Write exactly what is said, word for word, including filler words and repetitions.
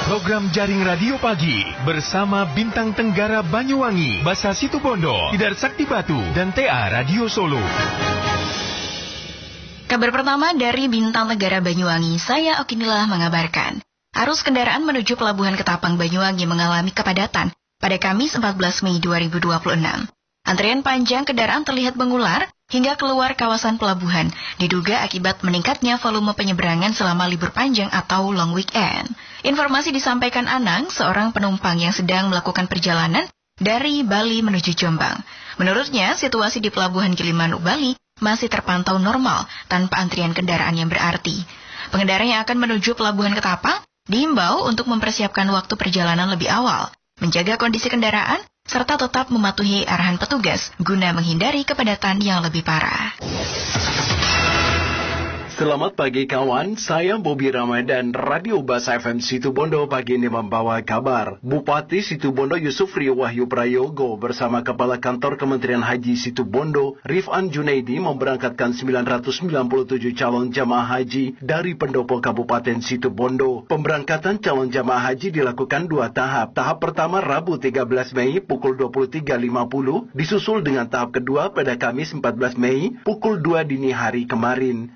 Program Jaring Radio Pagi bersama Bintang Tenggara Banyuwangi, Basa Situbondo, Tidar Sakti Batu, dan T A Radio Solo. Kabar pertama dari Bintang Tenggara Banyuwangi, saya Okinilah mengabarkan. Arus kendaraan menuju Pelabuhan Ketapang Banyuwangi mengalami kepadatan pada Kamis empat belas Mei dua ribu dua puluh enam. Antrian panjang kendaraan terlihat mengular hingga keluar kawasan pelabuhan, diduga akibat meningkatnya volume penyeberangan selama libur panjang atau long weekend. Informasi disampaikan Anang, seorang penumpang yang sedang melakukan perjalanan dari Bali menuju Jombang. Menurutnya, situasi di Pelabuhan Gilimanuk, Bali masih terpantau normal tanpa antrian kendaraan yang berarti. Pengendara yang akan menuju Pelabuhan Ketapang diimbau untuk mempersiapkan waktu perjalanan lebih awal, menjaga kondisi kendaraan, serta tetap mematuhi arahan petugas guna menghindari kepadatan yang lebih parah. Selamat pagi kawan, saya Bobby Ramadan, Radio Basa F M Situbondo pagi ini membawa kabar. Bupati Situbondo Yusufri Wahyu Prayogo bersama Kepala Kantor Kementerian Haji Situbondo, Rifan Junaidi memberangkatkan sembilan ratus sembilan puluh tujuh calon jamaah haji dari pendopo Kabupaten Situbondo. Pemberangkatan calon jamaah haji dilakukan dua tahap. Tahap pertama Rabu tiga belas Mei pukul dua puluh tiga lima puluh, disusul dengan tahap kedua pada Kamis empat belas Mei pukul dua dini hari kemarin.